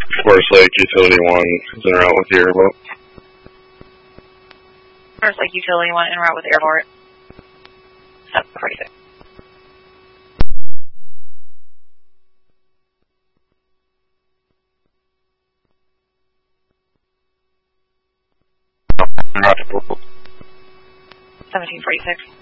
Forest Lake Utility 1 is en route with the airboat. Forest Lake Utility 1 en route with the airport. 746. En route to Purple. 1746.